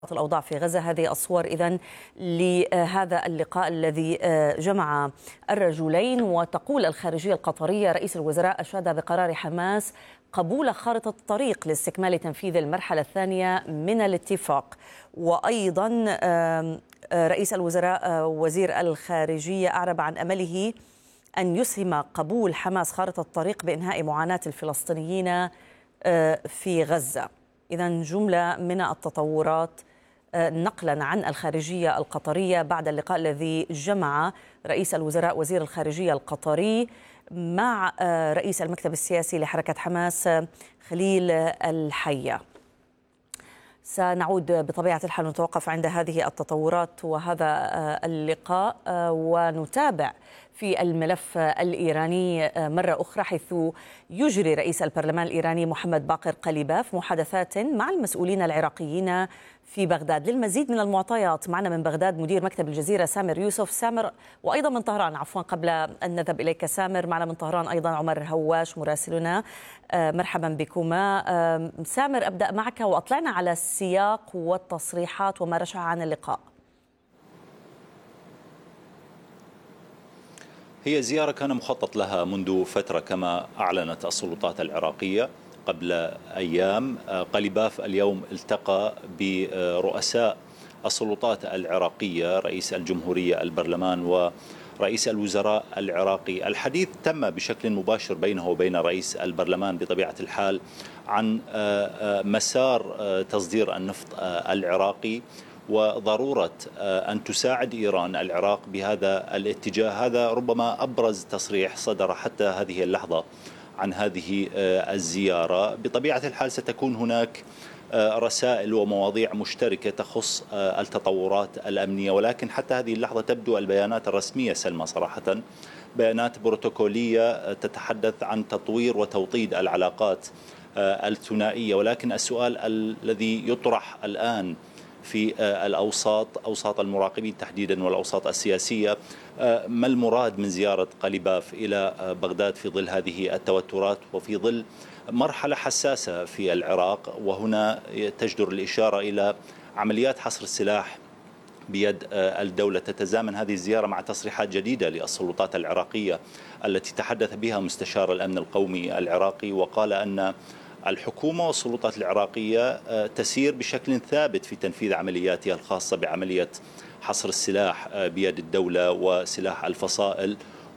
الأوضاع في غزة. هذه الصور إذن لهذا اللقاء الذي جمع الرجلين. وتقول الخارجية القطرية رئيس الوزراء أشاد بقرار حماس قبول خارطة الطريق لاستكمال تنفيذ المرحلة الثانية من الاتفاق. وأيضا رئيس الوزراء وزير الخارجية أعرب عن أمله أن يسهم قبول حماس خارطة الطريق بإنهاء معاناة الفلسطينيين في غزة. إذن جملة من التطورات نقلا عن الخارجية القطرية بعد اللقاء الذي جمع رئيس الوزراء وزير الخارجية القطري مع رئيس المكتب السياسي لحركة حماس خليل الحية. سنعود بطبيعة الحال نتوقف عند هذه التطورات وهذا اللقاء ونتابع في الملف الإيراني مرة أخرى، حيث يجري رئيس البرلمان الإيراني محمد باقر قليباف محادثات مع المسؤولين العراقيين في بغداد. للمزيد من المعطيات معنا من بغداد مدير مكتب الجزيرة سامر يوسف. سامر، وأيضا من طهران قبل أن نذهب إليك سامر، معنا من طهران أيضا عمر هواش مراسلنا. مرحبا بكما. سامر، أبدأ معك وأطلعنا على السياق والتصريحات وما رشح عن اللقاء. هي زيارة كان مخطط لها منذ فترة كما أعلنت السلطات العراقية قبل أيام. قليباف اليوم التقى برؤساء السلطات العراقية، رئيس الجمهورية، البرلمان، ورئيس الوزراء العراقي. الحديث تم بشكل مباشر بينه وبين رئيس البرلمان بطبيعة الحال عن مسار تصدير النفط العراقي وضرورة أن تساعد إيران العراق بهذا الاتجاه. هذا ربما أبرز تصريح صدر حتى هذه اللحظة عن هذه الزيارة. بطبيعة الحال ستكون هناك رسائل ومواضيع مشتركة تخص التطورات الأمنية، ولكن حتى هذه اللحظة تبدو البيانات الرسمية سلمى صراحة بيانات بروتوكولية تتحدث عن تطوير وتوطيد العلاقات الثنائية. ولكن السؤال الذي يطرح الآن في أوساط المراقبين تحديدا والأوساط السياسية، ما المراد من زيارة قليباف إلى بغداد في ظل هذه التوترات وفي ظل مرحلة حساسة في العراق؟ وهنا تجدر الإشارة إلى عمليات حصر السلاح بيد الدولة. تتزامن هذه الزيارة مع تصريحات جديدة للسلطات العراقية التي تحدث بها مستشار الأمن القومي العراقي، وقال أن الحكومة والسلطات العراقية تسير بشكل ثابت في تنفيذ عملياتها الخاصة بعملية حصر السلاح بيد الدولة وسلاح الفصائل،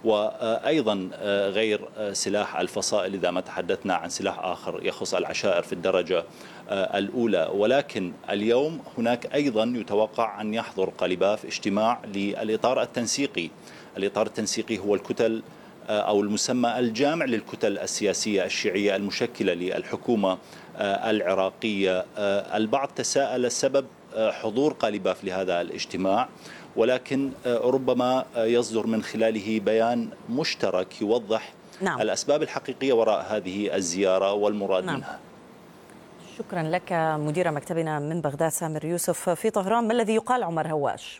وأيضا غير سلاح الفصائل إذا ما تحدثنا عن سلاح آخر يخص العشائر في الدرجة الأولى. ولكن اليوم هناك أيضا يتوقع أن يحضر قليباف اجتماع للإطار التنسيقي. الإطار التنسيقي هو الكتل أو المسمى الجامع للكتل السياسية الشيعية المشكلة للحكومة العراقية. البعض تساءل سبب حضور قليباف لهذا الاجتماع، ولكن ربما يصدر من خلاله بيان مشترك يوضح الأسباب الحقيقية وراء هذه الزيارة والمراد منها. شكرا لك مدير مكتبنا من بغداد سامر يوسف. في طهران ما الذي يقال عمر هواش؟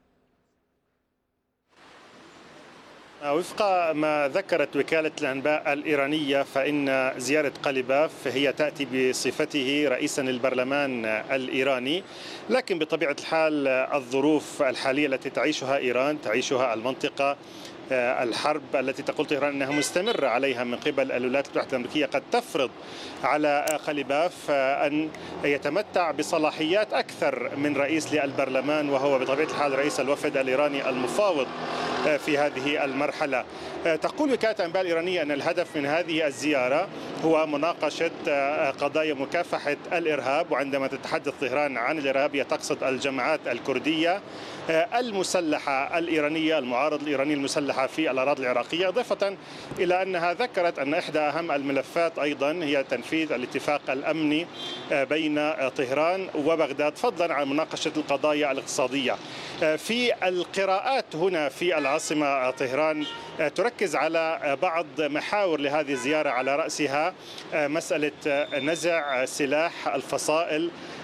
وفق ما ذكرت وكالة الأنباء الإيرانية فإن زيارة قليباف هي تأتي بصفته رئيسا للبرلمان الإيراني، لكن بطبيعة الحال الظروف الحالية التي تعيشها إيران تعيشها المنطقة، الحرب التي تقول طهران أنها مستمرة عليها من قبل الولايات المتحدة الأمريكية قد تفرض على قليباف أن يتمتع بصلاحيات أكثر من رئيس للبرلمان، وهو بطبيعة الحال رئيس الوفد الإيراني المفاوض في هذه المرحلة. تقول وكالة الأنباء الإيرانية أن الهدف من هذه الزيارة هو مناقشة قضايا مكافحة الإرهاب، وعندما تتحدث طهران عن الإرهاب هي تقصد الجماعات الكردية المسلحة الإيرانية، المعارضة الإيرانية المسلحة في الأراضي العراقية، إضافة إلى أنها ذكرت أن إحدى أهم الملفات أيضا هي تنفيذ الاتفاق الأمني بين طهران وبغداد، فضلا عن مناقشة القضايا الاقتصادية. في القراءات هنا في العاصمة طهران تركز على بعض محاور لهذه الزيارة، على رأسها مسألة نزع سلاح الفصائل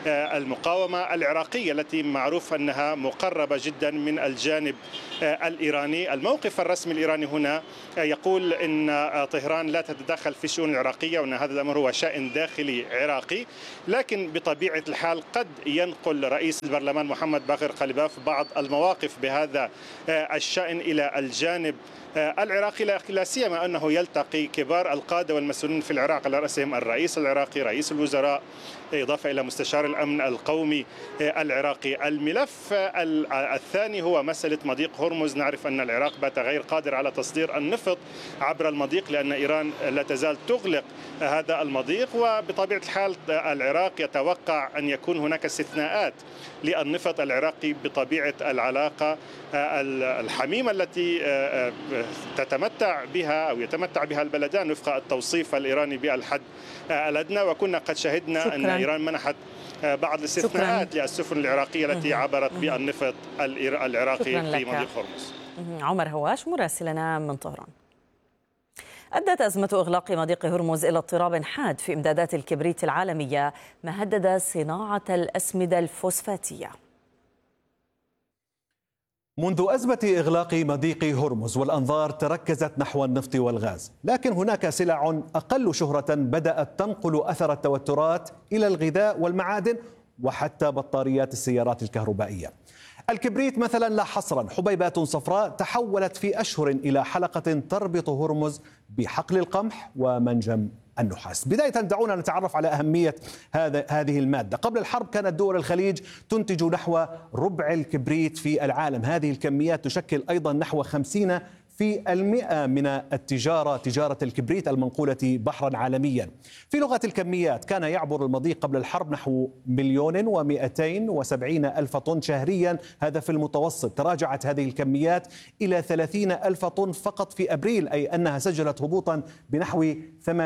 المقاومة العراقية التي معروف أنها مقربة جدا من الجانب الإيراني. الموقف الرسمي الإيراني هنا يقول أن طهران لا تتدخل في الشؤون العراقية وأن هذا الأمر هو شأن داخلي عراقي، لكن بطبيعة الحال قد ينقل رئيس البرلمان محمد باقر قليباف بعض المواقف بهذا الشأن إلى الجانب العراقي، لا سيما أنه يلتقي كبار القادة والمسؤولين في العراق على رأسهم الرئيس العراقي، رئيس الوزراء، إضافة إلى مستشار الأمن القومي العراقي. الملف الثاني هو مسألة مضيق هرمز. نعرف أن العراق بات غير قادر على تصدير النفط عبر المضيق لأن إيران لا تزال تغلق هذا المضيق، وبطبيعة الحال العراق يتوقع أن يكون هناك استثناءات للنفط العراقي بطبيعة العلاقة الحميمة التي تتمتع بها أو يتمتع بها البلدان وفق التوصيف الإيراني بالحد الأدنى. وكنا قد شهدنا أن إيران منحت بعض الاستثناءات للسفن العراقية التي عبرت بالنفط العراقي في مضيق هرمز. عمر هواش مراسلنا من طهران. أدت أزمة إغلاق مضيق هرمز إلى اضطراب حاد في إمدادات الكبريت العالمية، ما هدد صناعة الأسمدة الفوسفاتية. منذ أزمة إغلاق مضيق هرمز والأنظار تركزت نحو النفط والغاز، لكن هناك سلع أقل شهرة بدأت تنقل أثر التوترات إلى الغذاء والمعادن وحتى بطاريات السيارات الكهربائية. الكبريت مثلا لا حصرا، حبيبات صفراء تحولت في أشهر إلى حلقة تربط هرمز بحقل القمح ومنجم النحاس. بداية دعونا نتعرف على أهمية هذه المادة. قبل الحرب كانت دول الخليج تنتج نحو ربع الكبريت في العالم. هذه الكميات تشكل أيضا نحو 50% من تجارة الكبريت المنقولة بحرا عالميا. في لغة الكميات كان يعبر المضيق قبل الحرب نحو 1,270,000 طن شهريا، هذا في المتوسط. تراجعت هذه الكميات إلى 30,000 طن فقط في أبريل، أي أنها سجلت هبوطا بنحو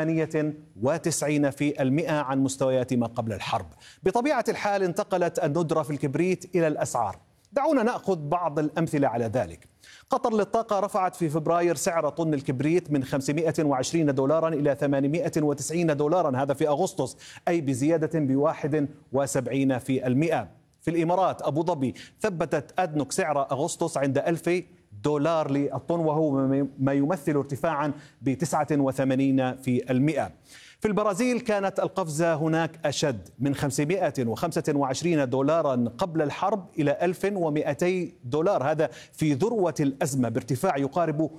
98% عن مستويات ما قبل الحرب. بطبيعة الحال انتقلت الندرة في الكبريت إلى الأسعار. دعونا نأخذ بعض الأمثلة على ذلك. قطر للطاقة رفعت في فبراير سعر طن الكبريت من $520 إلى $890، هذا في أغسطس، أي بزيادة ب71%. في الإمارات أبو ظبي ثبتت أدنوك سعر أغسطس عند $1,000 للطن، وهو ما يمثل ارتفاعا ب89%. في البرازيل كانت القفزة هناك أشد، من $525 قبل الحرب إلى $1,200، هذا في ذروة الأزمة بارتفاع يقارب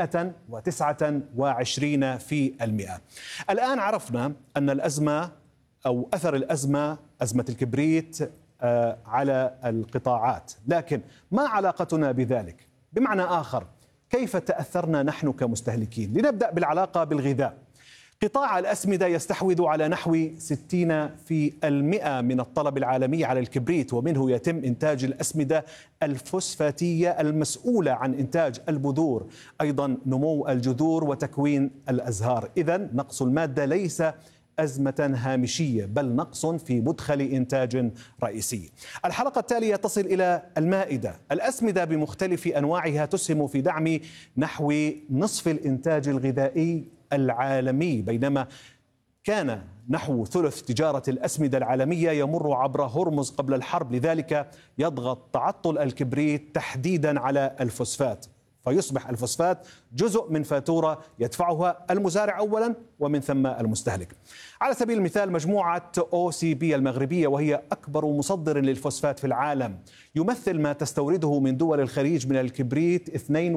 129%. الآن عرفنا أن الأزمة أو أثر الأزمة، أزمة الكبريت، على القطاعات، لكن ما علاقتنا بذلك؟ بمعنى آخر، كيف تأثرنا نحن كمستهلكين؟ لنبدأ بالعلاقة بالغذاء. قطاع الأسمدة يستحوذ على نحو 60% من الطلب العالمي على الكبريت، ومنه يتم إنتاج الأسمدة الفوسفاتية المسؤولة عن إنتاج البذور، أيضا نمو الجذور وتكوين الأزهار. إذن نقص المادة ليس أزمة هامشية، بل نقص في مدخل إنتاج رئيسي. الحلقة التالية تصل إلى المائدة. الأسمدة بمختلف أنواعها تسهم في دعم نحو نصف الإنتاج الغذائي العالمي، بينما كان نحو ثلث تجارة الأسمدة العالمية يمر عبر هرمز قبل الحرب. لذلك يضغط تعطل الكبريت تحديدا على الفوسفات، فيصبح الفوسفات جزء من فاتورة يدفعها المزارع أولا ومن ثم المستهلك. على سبيل المثال مجموعة OCP المغربية، وهي أكبر مصدر للفوسفات في العالم، يمثل ما تستورده من دول الخليج من الكبريت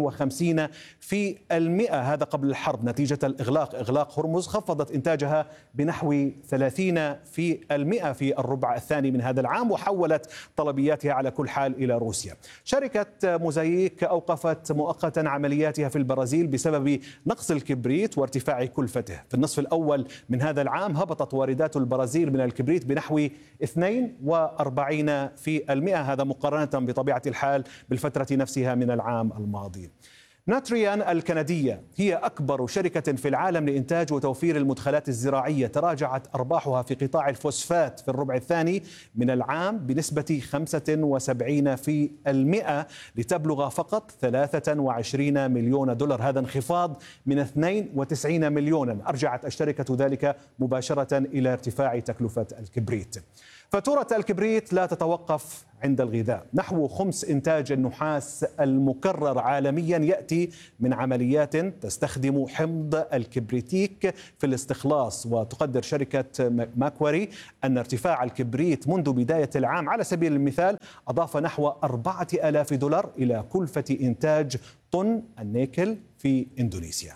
52%، هذا قبل الحرب. نتيجة إغلاق هرمز خفضت إنتاجها بنحو 30% في الربع الثاني من هذا العام، وحولت طلبياتها على كل حال إلى روسيا. شركة موزايك أوقفت مؤقتا عملياتها في البرازيل بسبب نقص الكبريت وارتفاع كلفته. في النصف الأول من هذا العام هبطت واردات البرازيل من الكبريت بنحو 42%، هذا مقارنة بطبيعة الحال بالفترة نفسها من العام الماضي. ناتريان الكندية هي أكبر شركة في العالم لإنتاج وتوفير المدخلات الزراعية. تراجعت أرباحها في قطاع الفوسفات في الربع الثاني من العام بنسبة 75% لتبلغ فقط $23 مليون، هذا انخفاض من 92 مليون. أرجعت الشركة ذلك مباشرة إلى ارتفاع تكلفة الكبريت. فاتورة الكبريت لا تتوقف عند الغذاء. نحو خمس إنتاج النحاس المكرر عالميا يأتي من عمليات تستخدم حمض الكبريتيك في الاستخلاص. وتقدر شركة ماكوري أن ارتفاع الكبريت منذ بداية العام على سبيل المثال أضاف نحو 4000 دولار إلى كلفة إنتاج طن النيكل في إندونيسيا.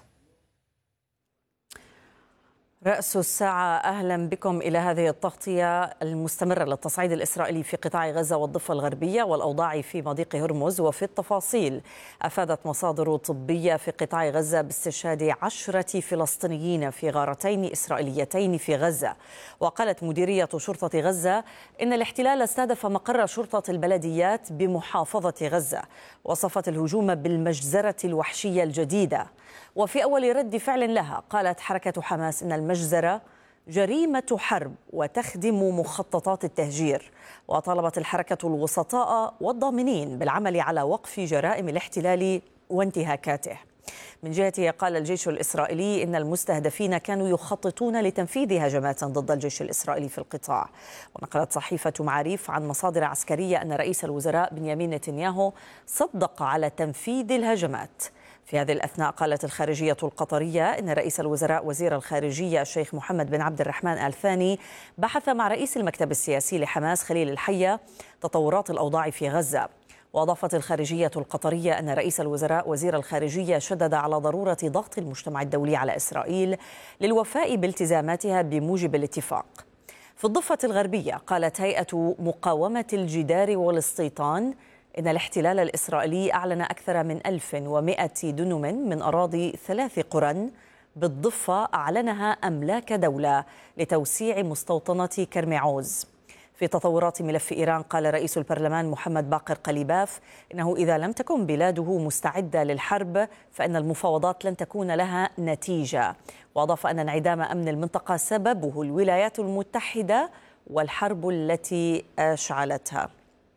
رأس الساعة، أهلا بكم إلى هذه التغطية المستمرة للتصعيد الإسرائيلي في قطاع غزة والضفة الغربية والأوضاع في مضيق هرمز. وفي التفاصيل، أفادت مصادر طبية في قطاع غزة باستشهاد 10 فلسطينيين في غارتين إسرائيليتين في غزة. وقالت مديرية شرطة غزة إن الاحتلال استهدف مقر شرطة البلديات بمحافظة غزة. وصفت الهجوم بالمجزرة الوحشية الجديدة. وفي أول رد فعل لها، قالت حركة حماس إن المجزرة جريمة حرب وتخدم مخططات التهجير. وطالبت الحركة الوسطاء والضامنين بالعمل على وقف جرائم الاحتلال وانتهاكاته. من جهته، قال الجيش الإسرائيلي إن المستهدفين كانوا يخططون لتنفيذ هجمات ضد الجيش الإسرائيلي في القطاع. ونقلت صحيفة معاريف عن مصادر عسكرية أن رئيس الوزراء بنيامين نتنياهو صدق على تنفيذ الهجمات. في هذه الأثناء، قالت الخارجية القطرية إن رئيس الوزراء وزير الخارجية الشيخ محمد بن عبد الرحمن آل ثاني بحث مع رئيس المكتب السياسي لحماس خليل الحية تطورات الأوضاع في غزة. وأضافت الخارجية القطرية أن رئيس الوزراء وزير الخارجية شدد على ضرورة ضغط المجتمع الدولي على إسرائيل للوفاء بالتزاماتها بموجب الاتفاق. في الضفة الغربية، قالت هيئة مقاومة الجدار والاستيطان إن الاحتلال الإسرائيلي أعلن أكثر من 1100 دنم من أراضي 3 قرى بالضفة أعلنها أملاك دولة لتوسيع مستوطنة كرم عوز. في تطورات ملف إيران، قال رئيس البرلمان محمد باقر قليباف إنه إذا لم تكن بلاده مستعدة للحرب فإن المفاوضات لن تكون لها نتيجة. وأضاف أن انعدام أمن المنطقة سببه الولايات المتحدة والحرب التي أشعلتها.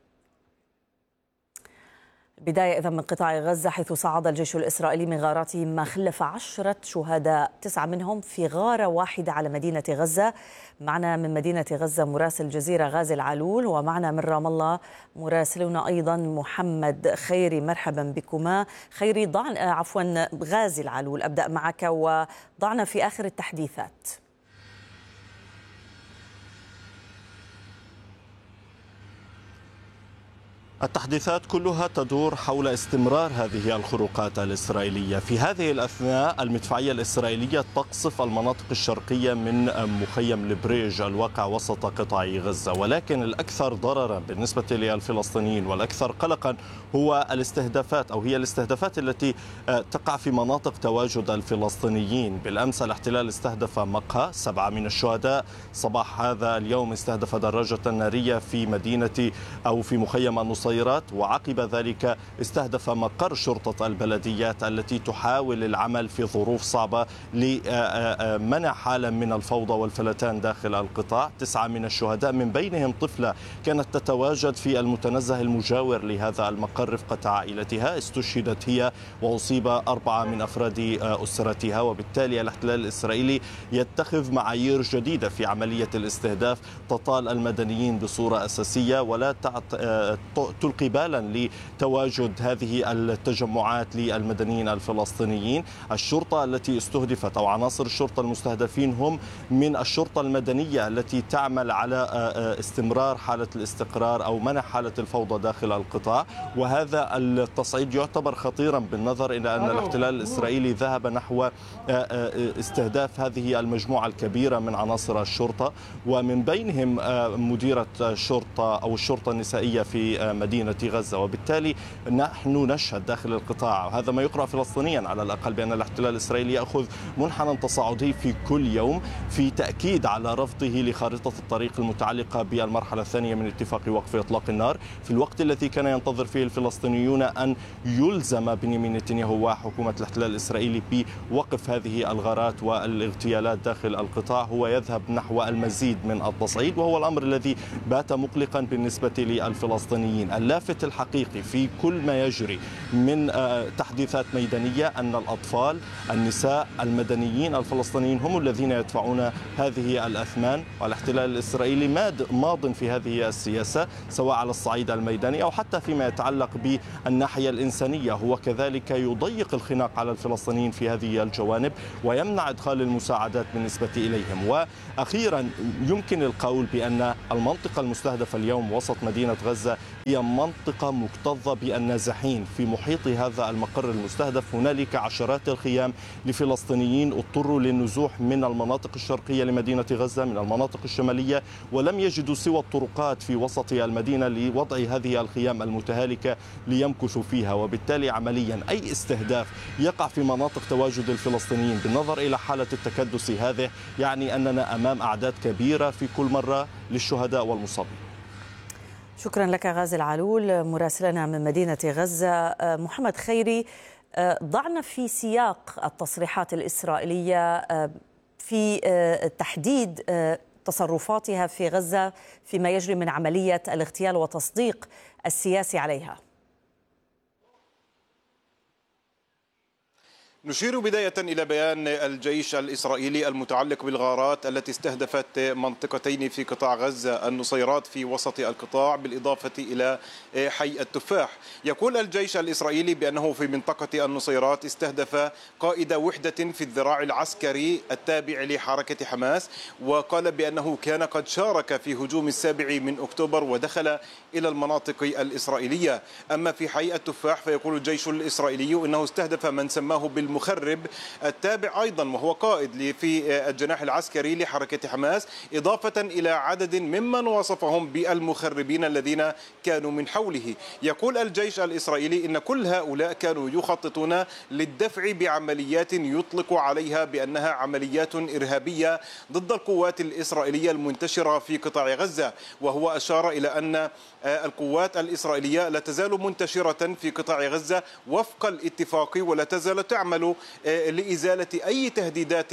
بداية إذن من قطاع غزة، حيث صعد الجيش الإسرائيلي من غاراته ما خلف 10 شهداء، 9 منهم في غارة واحدة على مدينة غزة. معنا من مدينة غزة مراسل جزيرة غازي العلول، ومعنا من رام الله مراسلنا أيضا محمد خيري. مرحبا بكما. خيري، غازي العلول، أبدأ معك وضعنا في آخر التحديثات. التحديثات كلها تدور حول استمرار هذه الخروقات الإسرائيلية. في هذه الأثناء، المدفعية الإسرائيلية تقصف المناطق الشرقية من مخيم البريج الواقع وسط قطاع غزة. ولكن الأكثر ضررا بالنسبة للفلسطينيين والأكثر قلقا هو الاستهدافات التي تقع في مناطق تواجد الفلسطينيين. بالأمس الاحتلال استهدف مقهى، 7 من الشهداء. صباح هذا اليوم استهدف دراجة نارية في مدينة أو في مخيم النصيرات. وعقب ذلك استهدف مقر شرطة البلديات التي تحاول العمل في ظروف صعبة لمنع حالة من الفوضى والفلتان داخل القطاع. 9 من الشهداء من بينهم طفلة كانت تتواجد في المتنزه المجاور لهذا المقر رفقة عائلتها. استشهدت هي وأصيب 4 من أفراد أسرتها. وبالتالي الاحتلال الإسرائيلي يتخذ معايير جديدة في عملية الاستهداف تطال المدنيين بصورة أساسية ولا تلقي بالا لتواجد هذه التجمعات للمدنيين الفلسطينيين. الشرطة التي استهدفت أو عناصر الشرطة المستهدفين هم من الشرطة المدنية التي تعمل على استمرار حالة الاستقرار أو منع حالة الفوضى داخل القطاع. وهذا التصعيد يعتبر خطيرا بالنظر إلى أن الاحتلال الإسرائيلي ذهب نحو استهداف هذه المجموعة الكبيرة من عناصر الشرطة، ومن بينهم مديرة الشرطة أو الشرطة النسائية في مدينة غزة. وبالتالي نحن نشهد داخل القطاع، هذا ما يقرأ فلسطينيا على الأقل، بأن الاحتلال الإسرائيلي يأخذ منحنى تصاعدي في كل يوم في تأكيد على رفضه لخارطة الطريق المتعلقة بالمرحلة الثانية من اتفاق وقف إطلاق النار، في الوقت الذي كان ينتظر فيه الفلسطينيون أن يلزم بنيامين نتنياهو وحكومة الاحتلال الإسرائيلي بوقف هذه الغارات والاغتيالات داخل القطاع. هو يذهب نحو المزيد من التصعيد، وهو الأمر الذي بات مقلقا بالنسبة للفلسطينيين. اللافت الحقيقي في كل ما يجري من تحديثات ميدانية أن الأطفال، النساء، المدنيين الفلسطينيين هم الذين يدفعون هذه الأثمان، والاحتلال الإسرائيلي ماض في هذه السياسة سواء على الصعيد الميداني أو حتى فيما يتعلق بالناحية الإنسانية. هو كذلك يضيق الخناق على الفلسطينيين في هذه الجوانب ويمنع إدخال المساعدات بالنسبة إليهم. وأخيرا يمكن القول بأن المنطقة المستهدفة اليوم وسط مدينة غزة هي منطقة مكتظة بالنازحين. في محيط هذا المقر المستهدف هنالك عشرات الخيام لفلسطينيين اضطروا للنزوح من المناطق الشرقية لمدينة غزة، من المناطق الشمالية، ولم يجدوا سوى الطرقات في وسط المدينة لوضع هذه الخيام المتهالكة ليمكثوا فيها. وبالتالي عمليا أي استهداف يقع في مناطق تواجد الفلسطينيين بالنظر إلى حالة التكدس هذه يعني أننا أمام أعداد كبيرة في كل مرة للشهداء والمصابين. شكرا لك غازي العلول مراسلنا من مدينة غزة. محمد خيري، ضعنا في سياق التصريحات الإسرائيلية في تحديد تصرفاتها في غزة فيما يجري من عملية الاغتيال وتصديق السياسي عليها. نشير بداية إلى بيان الجيش الإسرائيلي المتعلق بالغارات التي استهدفت منطقتين في قطاع غزة، النصيرات في وسط القطاع بالإضافة إلى حي التفاح. يقول الجيش الإسرائيلي بأنه في منطقة النصيرات استهدف قائد وحدة في الذراع العسكري التابع لحركة حماس، وقال بأنه كان قد شارك في هجوم 7 من أكتوبر ودخل إلى المناطق الإسرائيلية. أما في حي التفاح فيقول الجيش الإسرائيلي أنه استهدف من سماه المخرب التابع أيضا وهو قائد في الجناح العسكري لحركة حماس، إضافة إلى عدد ممن وصفهم بالمخربين الذين كانوا من حوله. يقول الجيش الإسرائيلي إن كل هؤلاء كانوا يخططون للدفع بعمليات يطلق عليها بأنها عمليات إرهابية ضد القوات الإسرائيلية المنتشرة في قطاع غزة. وهو أشار إلى أن القوات الإسرائيلية لا تزال منتشرة في قطاع غزة وفق الاتفاق، ولا تزال تعمل لإزالة أي تهديدات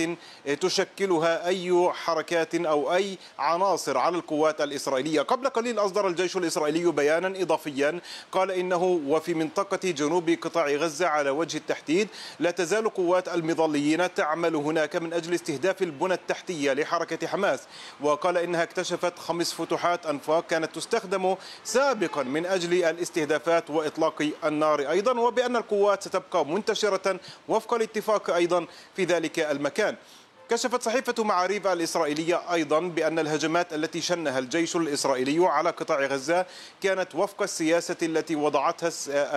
تشكلها أي حركات أو أي عناصر على القوات الإسرائيلية. قبل قليل أصدر الجيش الإسرائيلي بيانا إضافيا قال إنه وفي منطقة جنوب قطاع غزة على وجه التحديد لا تزال قوات المظليين تعمل هناك من أجل استهداف البنى التحتية لحركة حماس. وقال إنها اكتشفت 5 فتحات أنفاق كانت تستخدم سابقا من أجل الاستهدافات وإطلاق النار أيضا، وبأن القوات ستبقى منتشرة وفق الاتفاق أيضا في ذلك المكان. كشفت صحيفة معاريف الإسرائيلية أيضا بأن الهجمات التي شنها الجيش الإسرائيلي على قطاع غزة كانت وفق السياسة التي وضعتها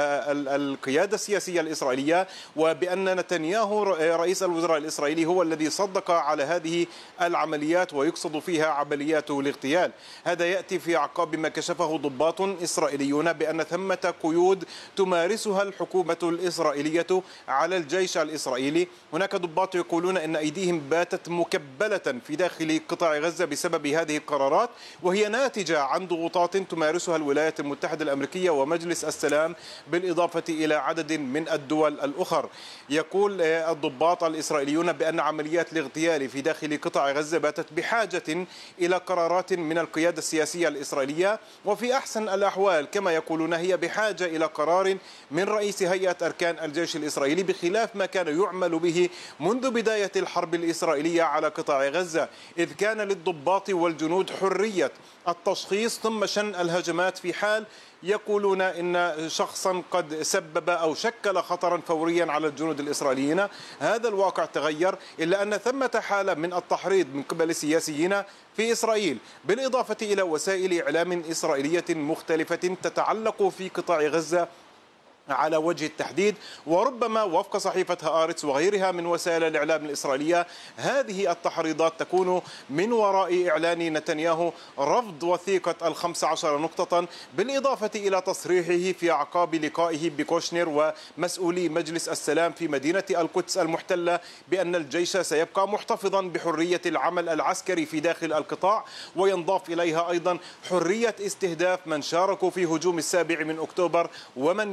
القيادة السياسية الإسرائيلية، وبأن نتنياهو رئيس الوزراء الإسرائيلي هو الذي صدق على هذه العمليات ويقصد فيها عمليات الاغتيال. هذا يأتي في أعقاب ما كشفه ضباط إسرائيليون بأن ثمة قيود تمارسها الحكومة الإسرائيلية على الجيش الإسرائيلي. هناك ضباط يقولون أن أيديهم باتت مكبلة في داخل قطاع غزة بسبب هذه القرارات، وهي ناتجة عن ضغوطات تمارسها الولايات المتحدة الأمريكية ومجلس السلام بالإضافة إلى عدد من الدول الأخرى. يقول الضباط الإسرائيليون بأن عمليات الاغتيال في داخل قطاع غزة باتت بحاجة إلى قرارات من القيادة السياسية الإسرائيلية، وفي أحسن الأحوال كما يقولون هي بحاجة إلى قرار من رئيس هيئة أركان الجيش الإسرائيلي، بخلاف ما كان يعمل به منذ بداية الحرب الإسرائيلية على قطاع غزة، إذ كان للضباط والجنود حرية التشخيص ثم شن الهجمات في حال يقولون إن شخصا قد سبب أو شكل خطرا فوريا على الجنود الإسرائيليين. هذا الواقع تغير، إلا أن ثمة حالة من التحريض من قبل السياسيين في إسرائيل بالإضافة إلى وسائل إعلام إسرائيلية مختلفة تتعلق في قطاع غزة على وجه التحديد، وربما وفق صحيفة هآرتس وغيرها من وسائل الإعلام الإسرائيلية هذه التحريضات تكون من وراء إعلان نتنياهو رفض وثيقة 15 نقطة، بالإضافة إلى تصريحه في أعقاب لقائه بكوشنر ومسؤولي مجلس السلام في مدينة القدس المحتلة بأن الجيش سيبقى محتفظا بحرية العمل العسكري في داخل القطاع، وينضاف إليها أيضا حرية استهداف من شاركوا في هجوم 7 من أكتوبر ومن لا يزال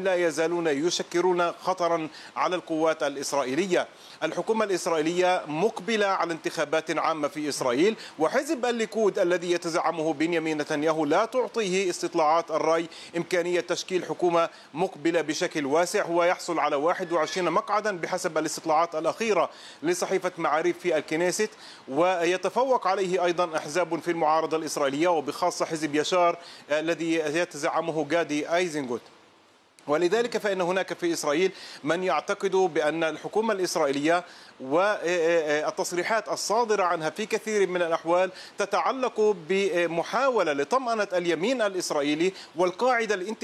يزالون يشكلون خطرا على القوات الإسرائيلية. الحكومة الإسرائيلية مقبلة على انتخابات عامة في إسرائيل، وحزب الليكود الذي يتزعمه بنيامين نتنياهو لا تعطيه استطلاعات الرأي إمكانية تشكيل حكومة مقبلة بشكل واسع. هو يحصل على 21 مقعدا بحسب الاستطلاعات الأخيرة لصحيفة معاريف في الكنيست، ويتفوق عليه أيضا أحزاب في المعارضة الإسرائيلية وبخاصة حزب يشار الذي يتزعمه غادي أيزنغوت. ولذلك فإن هناك في إسرائيل من يعتقد بأن الحكومة الإسرائيلية والتصريحات الصادرة عنها في كثير من الأحوال تتعلق بمحاولة لطمأنة اليمين الإسرائيلي والقاعدة الانتخابية